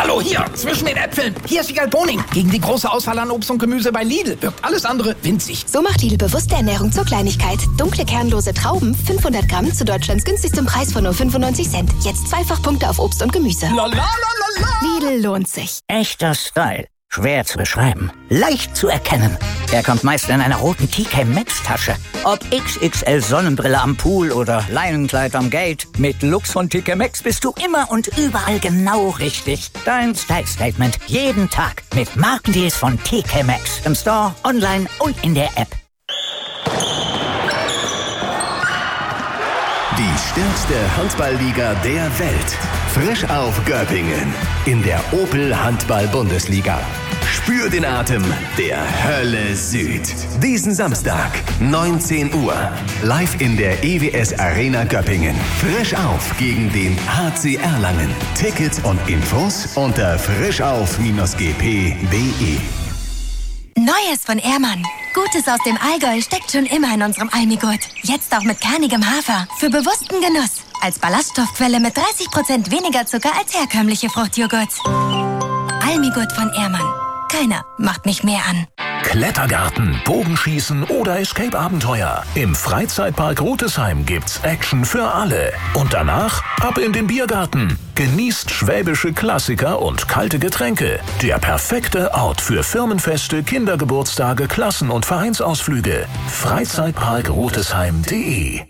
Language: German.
Hallo, hier, zwischen den Äpfeln. Hier ist die Galboning. Gegen die große Auswahl an Obst und Gemüse bei Lidl wirkt alles andere winzig. So macht Lidl bewusste Ernährung zur Kleinigkeit. Dunkle, kernlose Trauben, 500 Gramm zu Deutschlands günstigstem Preis von nur 95 Cent. Jetzt Zweifachpunkte auf Obst und Gemüse. Lidl lohnt sich. Echter Style. Schwer zu beschreiben. Leicht zu erkennen. Er kommt meist in einer roten TK Maxx Tasche. Ob XXL Sonnenbrille am Pool oder Leinenkleid am Gate. Mit Lux von TK Maxx bist du immer und überall genau richtig. Dein Style Statement. Jeden Tag. Mit Markendeals von TK Maxx. Im Store, online und in der App. Die stärkste Handballliga der Welt. Frisch auf Göppingen. In der Opel Handball-Bundesliga. Spür den Atem der Hölle Süd. Diesen Samstag, 19 Uhr. Live in der EWS Arena Göppingen. Frisch auf gegen den HC Erlangen. Tickets und Infos unter frischauf-gp.de. Neues von Ehrmann. Gutes aus dem Allgäu steckt schon immer in unserem Almigurt. Jetzt auch mit kernigem Hafer. Für bewussten Genuss. Als Ballaststoffquelle mit 30% weniger Zucker als herkömmliche Fruchtjoghurt. Almigurt von Ehrmann. Keiner macht mich mehr an. Klettergarten, Bogenschießen oder Escape-Abenteuer. Im Freizeitpark Rutesheim gibt's Action für alle. Und danach ab in den Biergarten. Genießt schwäbische Klassiker und kalte Getränke. Der perfekte Ort für Firmenfeste, Kindergeburtstage, Klassen- und Vereinsausflüge. Freizeitparkrutesheim.de